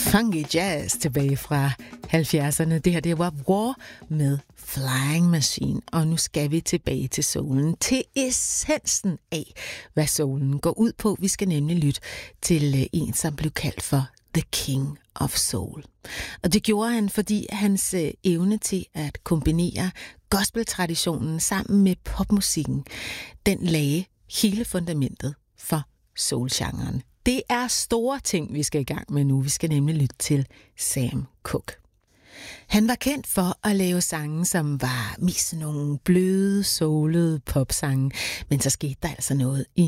funky jazz tilbage fra 70'erne. Det her, det var War med Flying Machine, og nu skal vi tilbage til soulen, til essensen af, hvad soulen går ud på. Vi skal nemlig lytte til en, som blev kaldt for The King of Soul. Og det gjorde han, fordi hans evne til at kombinere gospeltraditionen sammen med popmusikken, den lagde hele fundamentet for soulgenren. Det er store ting, vi skal i gang med nu. Vi skal nemlig lytte til Sam Cooke. Han var kendt for at lave sange, som var mest nogle bløde, soulede popsange. Men så skete der altså noget i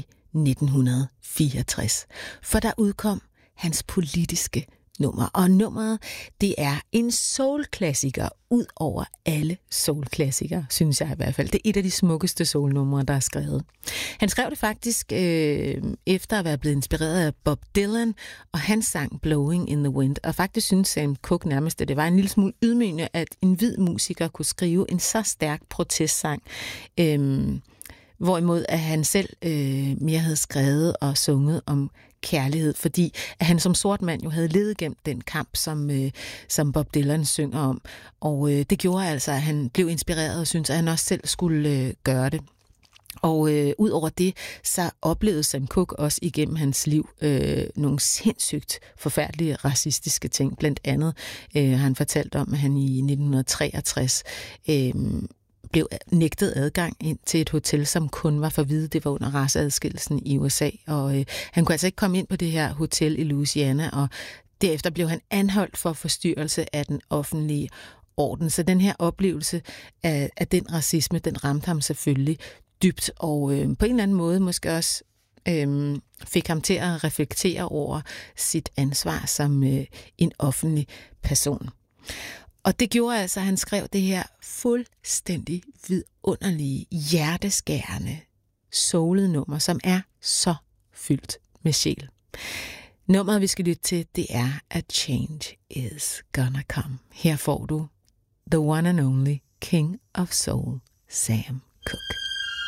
1964. For der udkom hans politiske nummer. Og nummeret, det er en soul-klassiker ud over alle soul-klassikere, synes jeg i hvert fald. Det er et af de smukkeste soul-numre, der er skrevet. Han skrev det faktisk efter at være blevet inspireret af Bob Dylan, og han sang Blowing in the Wind. Og faktisk synes Sam Cooke nærmest, at det var en lille smule ydmygende, at en hvid musiker kunne skrive en så stærk protestsang, hvorimod at han selv mere havde skrevet og sunget om kærlighed, fordi at han som sort mand jo havde levet gennem den kamp, som Bob Dylan synger om. Og det gjorde altså, at han blev inspireret og syntes, at han også selv skulle gøre det. Og ud over det, så oplevede Sam Cooke også igennem hans liv nogle sindssygt forfærdelige racistiske ting. Blandt andet har han fortalt om, at han i 1963 blev nægtet adgang ind til et hotel, som kun var for hvide. Det var under raceadskillelsen i USA, og han kunne altså ikke komme ind på det her hotel i Louisiana, og derefter blev han anholdt for forstyrrelse af den offentlige orden. Så den her oplevelse af den racisme, den ramte ham selvfølgelig dybt, og på en eller anden måde måske også fik ham til at reflektere over sit ansvar som en offentlig person. Og det gjorde altså, at han skrev det her fuldstændig vidunderlige, hjerteskærende, soulede nummer, som er så fyldt med sjæl. Nummeret, vi skal lytte til, det er A Change Is Gonna Come. Her får du The One and Only King of Soul, Sam Cooke.